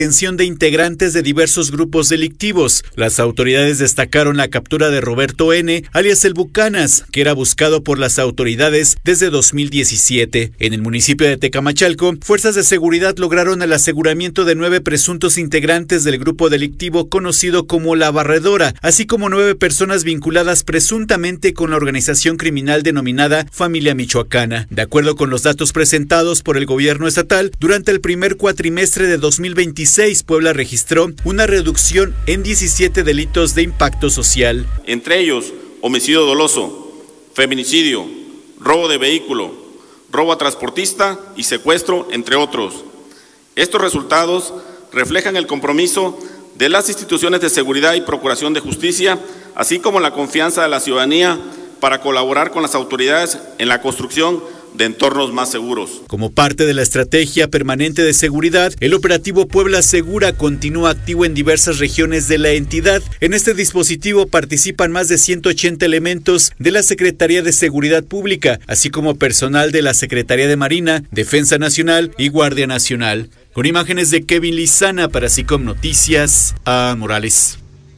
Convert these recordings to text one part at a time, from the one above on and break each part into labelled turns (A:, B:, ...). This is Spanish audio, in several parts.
A: detención de integrantes de diversos grupos delictivos. Las autoridades destacaron la captura de Roberto N., alias El Bucanas, que era buscado por las autoridades desde 2017. En el municipio de Tecamachalco, fuerzas de seguridad lograron el aseguramiento de 9 presuntos integrantes del grupo delictivo conocido como La Barredora, así como 9 personas vinculadas presuntamente con la organización criminal denominada Familia Michoacana. De acuerdo con los datos presentados por el gobierno estatal, durante el primer cuatrimestre de 2026, Puebla registró una reducción en 17 delitos de impacto social.
B: Entre ellos, homicidio doloso, feminicidio, robo de vehículo, robo a transportista y secuestro, entre otros. Estos resultados reflejan el compromiso de las instituciones de seguridad y procuración de justicia, así como la confianza de la ciudadanía para colaborar con las autoridades en la construcción de entornos más seguros.
A: Como parte de la estrategia permanente de seguridad, el operativo Puebla Segura continúa activo en diversas regiones de la entidad. En este dispositivo participan más de 180 elementos de la Secretaría de Seguridad Pública, así como personal de la Secretaría de Marina, Defensa Nacional y Guardia Nacional. Con imágenes de Kevin Lizana para SICOM Noticias, a Morales.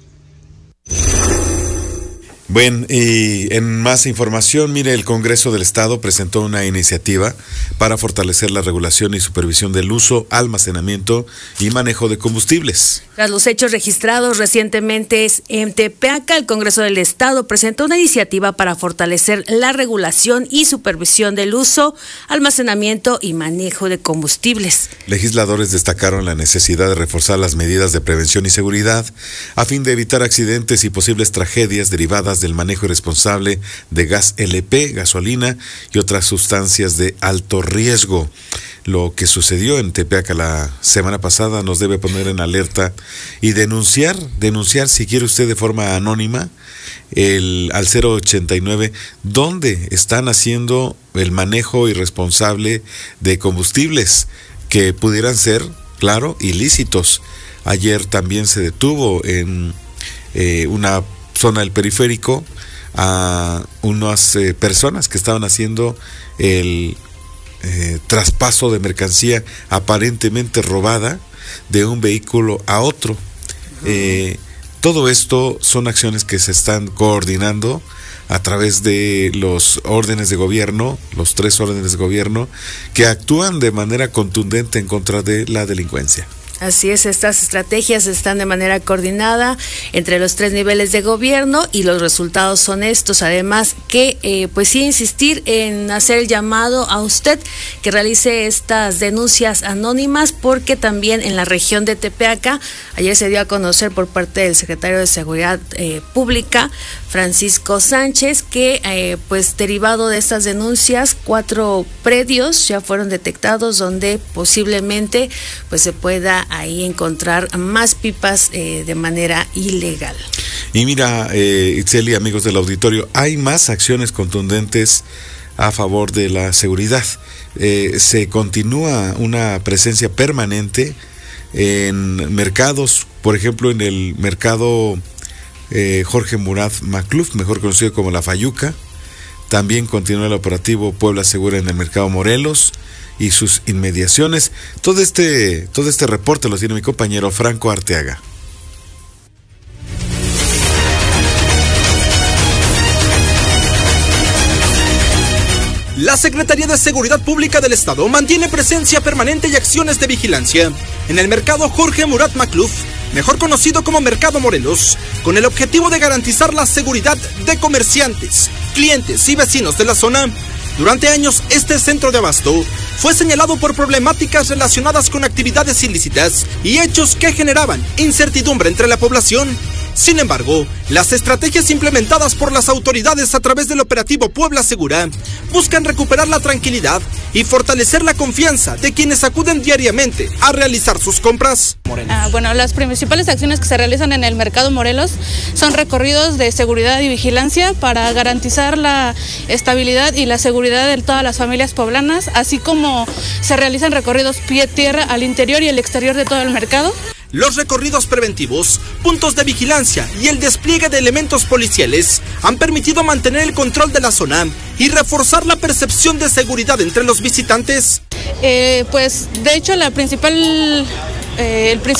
C: Bueno, y en más información, mire, el Congreso del Estado presentó una iniciativa para fortalecer la regulación y supervisión del uso, almacenamiento y manejo de combustibles.
D: Tras los hechos registrados recientemente en Tepeaca, el Congreso del Estado presentó una iniciativa para fortalecer la regulación y supervisión del uso, almacenamiento y manejo de combustibles.
C: Legisladores destacaron la necesidad de reforzar las medidas de prevención y seguridad a fin de evitar accidentes y posibles tragedias derivadas del manejo irresponsable de gas LP, gasolina y otras sustancias de alto riesgo. Lo que sucedió en Tepeaca la semana pasada nos debe poner en alerta y denunciar si quiere usted de forma anónima al 089 donde están haciendo el manejo irresponsable de combustibles que pudieran ser, claro, ilícitos. Ayer también se detuvo en una zona del periférico a unas personas que estaban haciendo el traspaso de mercancía aparentemente robada de un vehículo a otro. Todo esto son acciones que se están coordinando a través de los órdenes de gobierno, los 3 órdenes de gobierno, que actúan de manera contundente en contra de la delincuencia.
D: Así es, estas estrategias están de manera coordinada entre los 3 niveles de gobierno y los resultados son estos. Además que, pues sí, insistir en hacer el llamado a usted que realice estas denuncias anónimas, porque también en la región de Tepeaca, ayer se dio a conocer por parte del secretario de Seguridad Pública, Francisco Sánchez, que pues derivado de estas denuncias, 4 predios ya fueron detectados donde posiblemente pues se pueda ahí encontrar más pipas de manera ilegal.
C: Y mira, Itzeli, amigos del auditorio, hay más acciones contundentes a favor de la seguridad. Se continúa una presencia permanente en mercados, por ejemplo en el mercado Jorge Murat Macluf, mejor conocido como La Fayuca. También continúa el operativo Puebla Segura en el mercado Morelos y sus inmediaciones. Todo este reporte lo tiene mi compañero Franco Arteaga.
E: La Secretaría de Seguridad Pública del Estado mantiene presencia permanente y acciones de vigilancia en el mercado Jorge Murat Macluf, mejor conocido como Mercado Morelos, con el objetivo de garantizar la seguridad de comerciantes, clientes y vecinos de la zona. Durante años, este centro de abasto fue señalado por problemáticas relacionadas con actividades ilícitas y hechos que generaban incertidumbre entre la población. Sin embargo, las estrategias implementadas por las autoridades a través del operativo Puebla Segura buscan recuperar la tranquilidad y fortalecer la confianza de quienes acuden diariamente a realizar sus compras.
F: Bueno, las principales acciones que se realizan en el Mercado Morelos son recorridos de seguridad y vigilancia para garantizar la estabilidad y la seguridad de todas las familias poblanas, así como se realizan recorridos pie-tierra al interior y el exterior de todo el mercado.
E: Los recorridos preventivos, puntos de vigilancia y el despliegue de elementos policiales han permitido mantener el control de la zona y reforzar la percepción de seguridad entre los visitantes.
F: Pues de hecho el principal